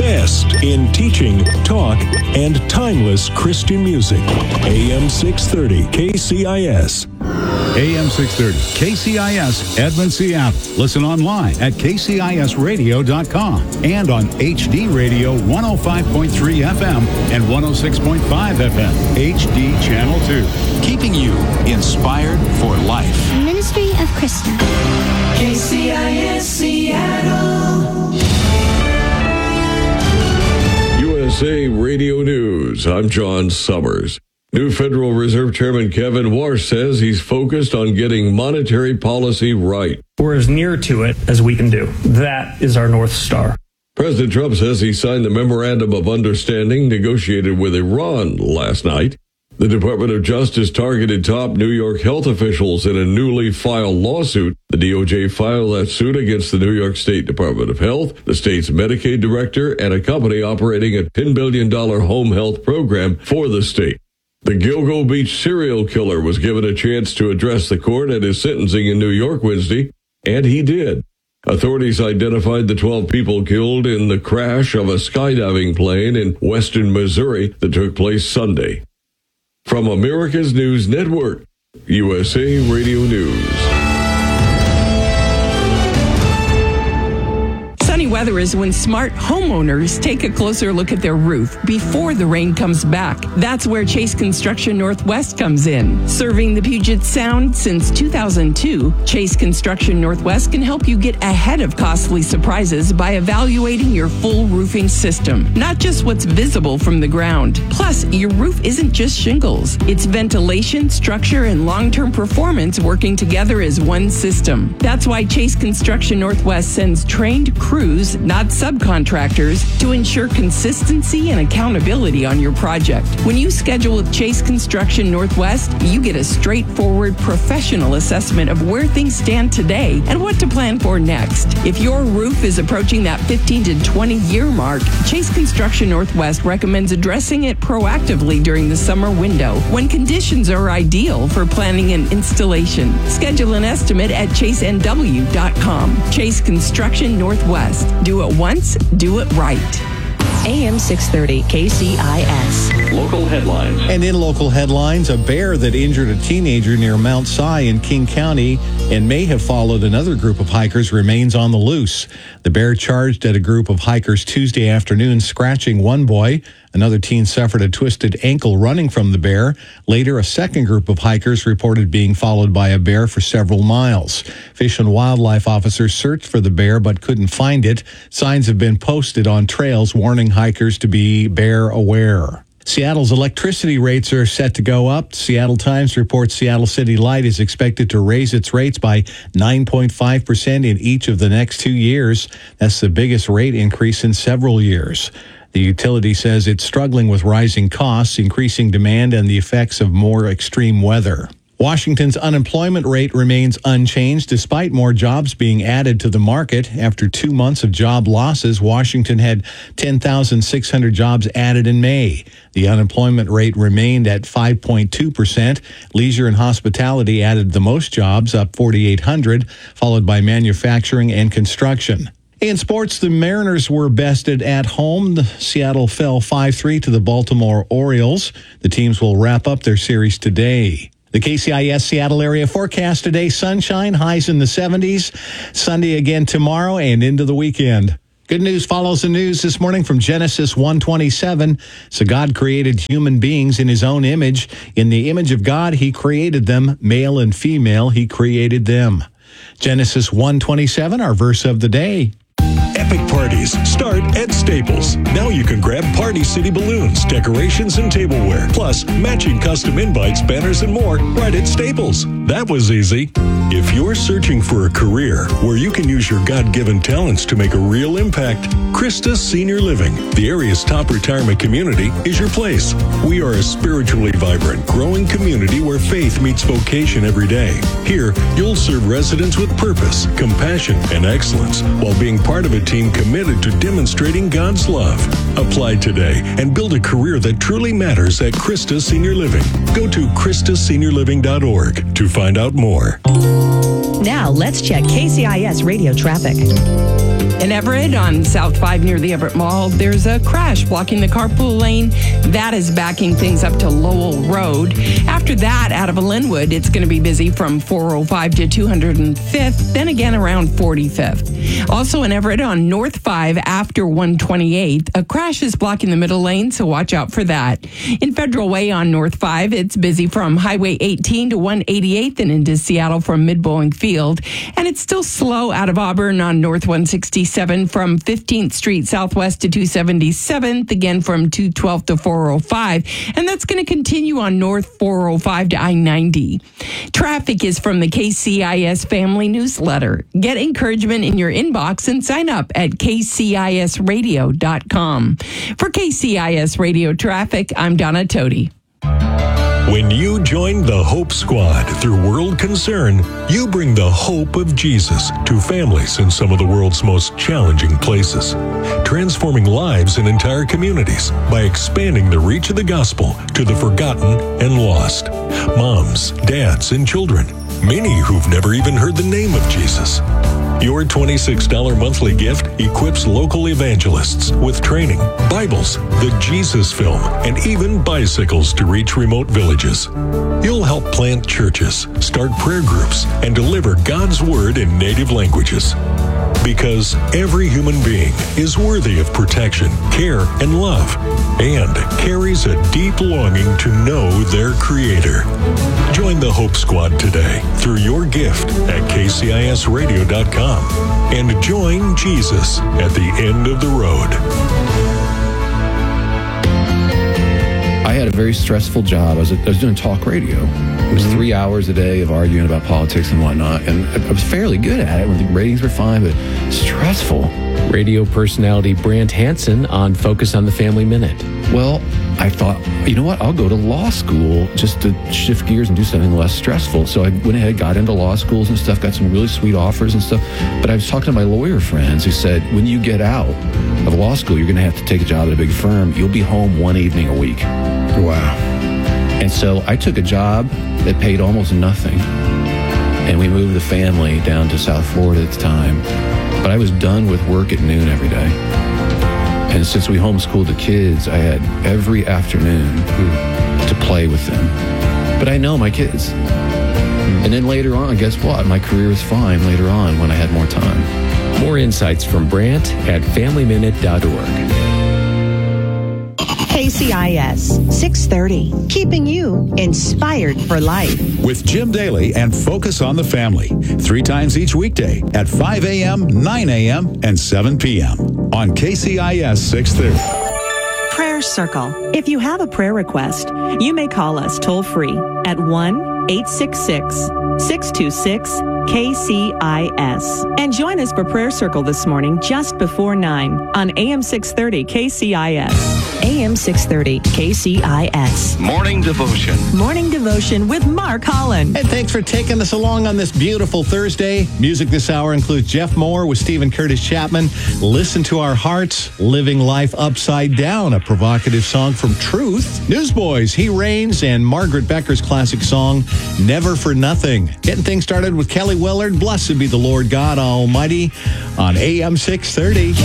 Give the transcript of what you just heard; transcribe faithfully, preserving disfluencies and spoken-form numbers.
best in teaching, talk, and timeless Christian music. A M six thirty K C I S. A M six thirty K C I S, Edmond, Seattle. Listen online at k c i s radio dot com and on H D Radio one oh five point three F M and one oh six point five F M, H D Channel two. Keeping you inspired for life. Ministry of Krista. K C I S Seattle. U S A Radio News. I'm John Summers. New Federal Reserve Chairman Kevin Warsh says he's focused on getting monetary policy right. We're as near to it as we can do. That is our North Star. President Trump says he signed the Memorandum of Understanding negotiated with Iran last night. The Department of Justice targeted top New York health officials in a newly filed lawsuit. The D O J filed that suit against the New York State Department of Health, the state's Medicaid director, and a company operating a ten billion dollars home health program for the state. The Gilgo Beach serial killer was given a chance to address the court at his sentencing in New York Wednesday, and he did. Authorities identified the twelve people killed in the crash of a skydiving plane in western Missouri that took place Sunday. From America's News Network, U S A Radio News. Sunny weather is when smart homeowners take a closer look at their roof before the rain comes back. That's where Chase Construction Northwest comes in. Serving the Puget Sound since two thousand two, Chase Construction Northwest can help you get ahead of costly surprises by evaluating your full roofing system, not just what's visible from the ground. Plus, your roof isn't just shingles. It's ventilation, structure, and long-term performance working together as one system. That's why Chase Construction Northwest sends trained crews, not subcontractors, to ensure consistency and accountability on your project. When you schedule with Chase Construction Northwest, you get a straightforward professional assessment of where things stand today and what to plan for next. If your roof is approaching that fifteen to twenty year mark, Chase Construction Northwest recommends addressing it proactively during the summer window when conditions are ideal for planning and installation. Schedule an estimate at chase n w dot com. Chase Construction Northwest. Do it once, do it right. A M six thirty K C I S. Local headlines. And in local headlines, a bear that injured a teenager near Mount Si in King County and may have followed another group of hikers remains on the loose. The bear charged at a group of hikers Tuesday afternoon, scratching one boy. Another teen suffered a twisted ankle running from the bear. Later, a second group of hikers reported being followed by a bear for several miles. Fish and Wildlife officers searched for the bear but couldn't find it. Signs have been posted on trails warning hikers to be bear aware. Seattle's electricity rates are set to go up. Seattle Times reports Seattle City Light is expected to raise its rates by nine point five percent in each of the next two years. That's the biggest rate increase in several years. The utility says it's struggling with rising costs, increasing demand, and the effects of more extreme weather. Washington's unemployment rate remains unchanged despite more jobs being added to the market. After two months of job losses, Washington had ten thousand six hundred jobs added in May. The unemployment rate remained at five point two percent. Leisure and hospitality added the most jobs, up forty-eight hundred, followed by manufacturing and construction. In sports, the Mariners were bested at home. The Seattle fell five three to the Baltimore Orioles. The teams will wrap up their series today. The K C I S Seattle area forecast today, sunshine, highs in the seventies. Sunday again tomorrow and into the weekend. Good news follows the news this morning from Genesis one twenty-seven. So God created human beings in his own image. In the image of God, he created them. Male and female, he created them. Genesis one twenty-seven, our verse of the day. Epic parties start at Staples. Now you can grab Party City balloons, decorations, and tableware, plus matching custom invites, banners, and more right at Staples. That was easy. If you're searching for a career where you can use your God-given talents to make a real impact, Christa Senior Living, the area's top retirement community, is your place. We are a spiritually vibrant, growing community where faith meets vocation every day. Here, you'll serve residents with purpose, compassion, and excellence while being part of a team committed to demonstrating God's love. Apply today and build a career that truly matters at Christa Senior Living. Go to christa senior living dot org to find out more. Now let's check K C I S radio traffic. In Everett on South five near the Everett Mall, there's a crash blocking the carpool lane. That is backing things up to Lowell Road. After that, out of Linwood, it's going to be busy from four oh five to two hundred fifth, then again around forty-fifth. Also in Everett on North five after one twenty-eighth, a crash is blocking the middle lane, so watch out for that. In Federal Way on North five, it's busy from Highway eighteen to one eighty-eighth and into Seattle from Mid-Bowling Field. And it's still slow out of Auburn on North one sixty-seven from fifteenth Street Southwest to two seventy-seventh, again from two twelve to four oh five. And that's going to continue on North four oh five to I ninety. Traffic is from the K C I S Family Newsletter. Get encouragement in your inbox and sign up at k c i s radio dot com. For K C I S Radio Traffic, I'm Donna Toti. When you join the Hope Squad through World Concern, you bring the hope of Jesus to families in some of the world's most challenging places, transforming lives in entire communities by expanding the reach of the gospel to the forgotten and lost. Moms, dads, and children, many who've never even heard the name of Jesus. Your twenty-six dollars monthly gift equips local evangelists with training, Bibles, the Jesus Film, and even bicycles to reach remote villages. You'll help plant churches, start prayer groups, and deliver God's Word in native languages. Because every human being is worthy of protection, care, and love, and carries a deep longing to know their Creator. Join the Hope Squad today through your gift at k c i s radio dot com and join Jesus at the end of the road. I had a very stressful job. I was, I was doing talk radio. It was three hours a day of arguing about politics and whatnot, and I was fairly good at it. The ratings were fine, but stressful. Radio personality Brant Hansen on Focus on the Family Minute. Well, I thought, you know what, I'll go to law school just to shift gears and do something less stressful. So I went ahead, got into law schools and stuff, got some really sweet offers and stuff. But I was talking to my lawyer friends who said, when you get out of law school, you're going to have to take a job at a big firm. You'll be home one evening a week. Wow. And so I took a job that paid almost nothing. And we moved the family down to South Florida at the time. But I was done with work at noon every day. And since we homeschooled the kids, I had every afternoon to play with them. But I know my kids. And then later on, guess what? My career was fine later on when I had more time. More insights from Brant at family minute dot org. K C I S six thirty, keeping you inspired for life. With Jim Daly and Focus on the Family, three times each weekday at five a.m., nine a.m., and seven p.m. on K C I S six thirty. Prayer Circle. If you have a prayer request, you may call us toll free at one eight six six, six two six, K C I S. And join us for Prayer Circle this morning just before nine on A M six thirty K C I S. A M six thirty K C I S. Morning Devotion. Morning Devotion with Mark Holland. And thanks for taking us along on this beautiful Thursday. Music this hour includes Jeff Moore with Stephen Curtis Chapman. Listen to Our Hearts, Living Life Upside Down, a provocative song from Truth. Newsboys, He Reigns, and Margaret Becker's classic song, Never for Nothing. Getting things started with Kelly Willard, Blessed Be the Lord God Almighty, on A M six thirty.